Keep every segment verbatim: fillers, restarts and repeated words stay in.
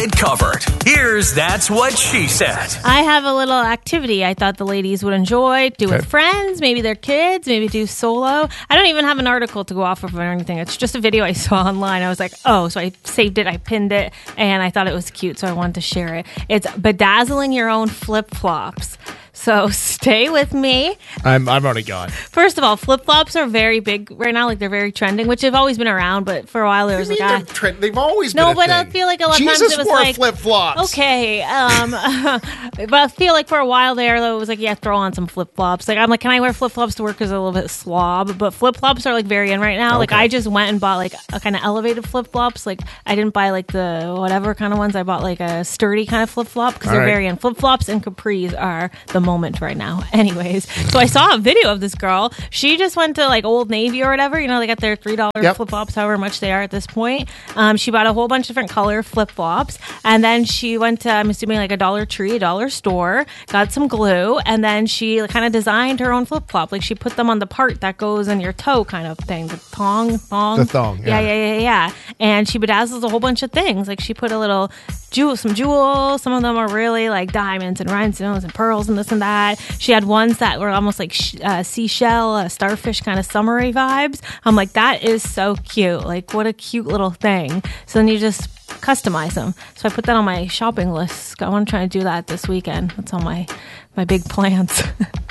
it covered. Here's That's What She Said. I have a little activity I thought the ladies would enjoy. Do Okay. with friends, maybe their kids, maybe do solo. I don't even have an article to go off of or anything. It's just a video I saw online. I was like, oh, so I saved it, I pinned it, and I thought it was cute, so I wanted to share it. It's bedazzling your own flip-flops. So stay with me. I'm I'm already gone. First of all, flip-flops are very big right now. Like, they're very trending, which have always been around, but for a while there was like, ah. Trend, they've always No, been a but thing. I feel like a lot of Jesus times it was wore like flip-flops. Okay, um, but I feel like for a while there, though, it was like, yeah, throw on some flip flops. Like, I'm like, can I wear flip flops to work? Because I'm a little bit slob, but flip flops are like very in right now. Like, Okay. I just went and bought like a kind of elevated flip flops. Like, I didn't buy like the whatever kind of ones. I bought like a sturdy kind of flip flop because All they're right. very in. Flip flops and capris are the moment right now. Anyways, so I saw a video of this girl. She just went to like Old Navy or whatever. You know, they got their three dollar Yep. flip flops, however much they are at this point. Um, she bought a whole bunch of different color flip flops, and then she went to, I'm assuming, like a Dollar Tree, a dollar store, got some glue, and then she kind of designed her own flip flop. Like, she put them on the part that goes in your toe, kind of thing, the thong, thong, The thong, yeah. yeah, yeah, yeah, yeah. And she bedazzles a whole bunch of things. Like, she put a little jewel, some jewels. Some of them are really like diamonds and rhinestones and pearls and this and that. She had ones that were almost like sh- uh, seashell, uh, starfish kind of summery vibes. I'm like, that is so cute. Like, what a cute little thing. So then you just customize them. So I put that on my shopping list. I want to try and do that this weekend. That's on my my big plans.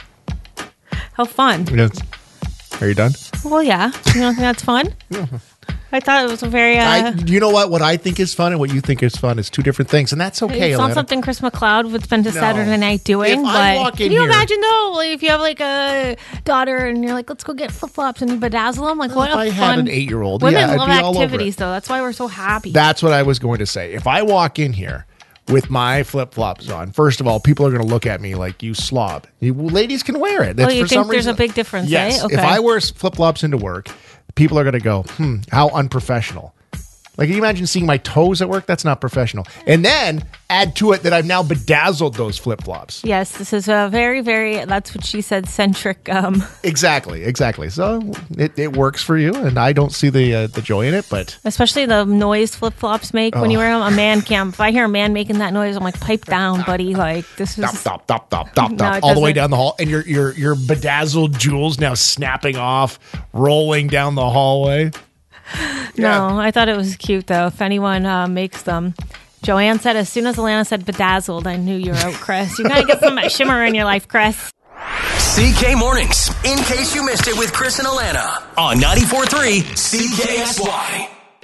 How fun. You know, are you done? Well, yeah. You don't think that's fun? I thought it was a very... Uh, I, you know what? What I think is fun and what you think is fun is two different things, and that's okay, it's not Alana. something Chris McLeod would spend his No. Saturday night doing. If but I walk in can you here- imagine though, like, if you have like a daughter and you're like, let's go get flip flops and you bedazzle them? Like, what If a I fun! had an eight-year-old, Women yeah, I'd love be all over activities it. though. That's why we're so happy. That's what I was going to say. If I walk in here with my flip-flops on, first of all, people are going to look at me like, you slob. You, ladies can wear it. Oh, That's you for think some there's reason- a big difference, Yes. eh? Okay. If I wear flip-flops into work, people are going to go, hmm, how unprofessional. Like, can you imagine seeing my toes at work? That's not professional. And then add to it that I've now bedazzled those flip-flops. Yes, this is a very, very, that's what she said, centric. Um, Exactly, exactly. So it, it works for you, and I don't see the uh, the joy in it, but especially the noise flip flops make when you wear them. A man can. If I hear a man making that noise, I'm like, pipe down, buddy. Like, this is. dop, dop, dop, dop, No, dop, it all the way doesn't. down the hall, and your your your bedazzled jewels now snapping off, rolling down the hallway. No, I thought it was cute though. If anyone uh, makes them. Joanne said, as soon as Alana said bedazzled, I knew you were out, Chris. You gotta get some shimmer in your life, Chris. C K Mornings, in case you missed it with Chris and Alana on ninety-four point three C K S Y.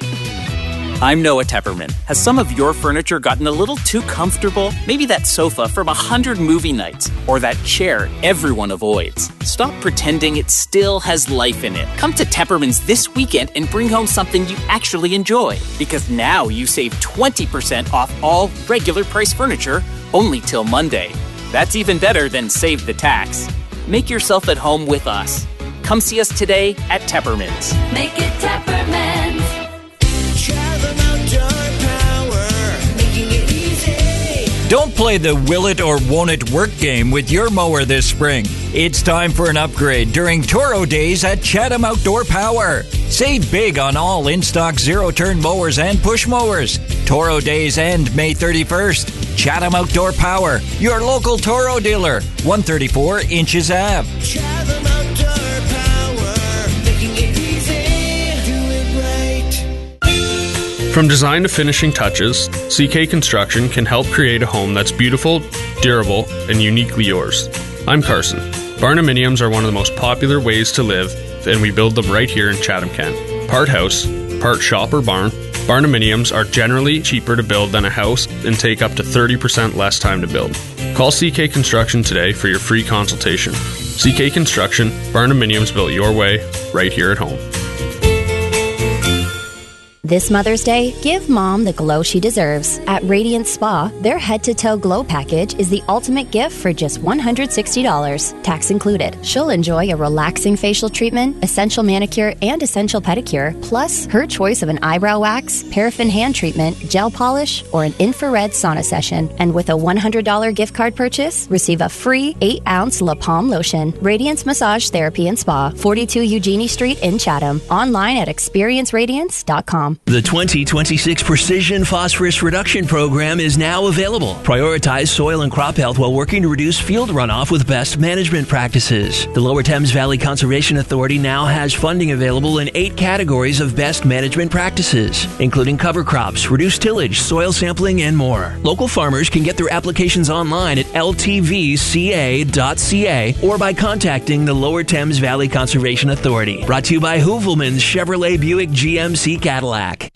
I'm Noah Tepperman. Has some of your furniture gotten a little too comfortable? Maybe that sofa from a hundred movie nights, or that chair everyone avoids. Stop pretending it still has life in it. Come to Tepperman's this weekend and bring home something you actually enjoy. Because now you save twenty percent off all regular price furniture, only till Monday. That's even better than save the tax. Make yourself at home with us. Come see us today at Tepperman's. Make it Tepperman's. Don't play the will it or won't it work game with your mower this spring. It's time for an upgrade during Toro Days at Chatham Outdoor Power. Save big on all in-stock zero-turn mowers and push mowers. Toro Days end May thirty-first. Chatham Outdoor Power, your local Toro dealer, one thirty-four Inches Ave. Chatham Outdoor Power, making it easy, do it right. From design to finishing touches, C K Construction can help create a home that's beautiful, durable, and uniquely yours. I'm Carson. Barnuminiums are one of the most popular ways to live, and we build them right here in Chatham-Kent. Part house, part shop or barn, Barnuminiums are generally cheaper to build than a house and take up to thirty percent less time to build. Call C K Construction today for your free consultation. C K Construction, Barnuminiums built your way, right here at home. This Mother's Day, give Mom the glow she deserves. At Radiant Spa, their head-to-toe glow package is the ultimate gift for just one hundred sixty dollars, tax included. She'll enjoy a relaxing facial treatment, essential manicure, and essential pedicure, plus her choice of an eyebrow wax, paraffin hand treatment, gel polish, or an infrared sauna session. And with a one hundred dollars gift card purchase, receive a free eight ounce La Palme lotion. Radiance Massage Therapy and Spa, forty-two Eugenie Street in Chatham. Online at experience radiance dot com. com. The twenty twenty-six Precision Phosphorus Reduction Program is now available. Prioritize soil and crop health while working to reduce field runoff with best management practices. The Lower Thames Valley Conservation Authority now has funding available in eight categories of best management practices, including cover crops, reduced tillage, soil sampling, and more. Local farmers can get their applications online at L T V C A dot C A or by contacting the Lower Thames Valley Conservation Authority. Brought to you by Hoovelman's Chevrolet Buick G M C Cadillac.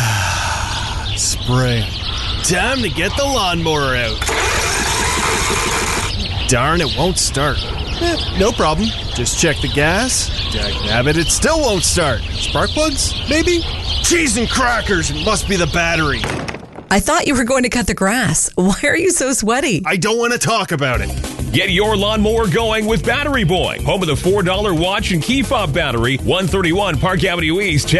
Spray. Time to get the lawnmower out. Darn, it won't start. Eh, no problem. Just check the gas. Dagnabbit, it still won't start. Spark plugs? Maybe? Cheese and crackers! It must be the battery. I thought you were going to cut the grass. Why are you so sweaty? I don't want to talk about it. Get your lawnmower going with Battery Boy, home of the four dollar watch and key fob battery, one thirty-one Park Avenue East.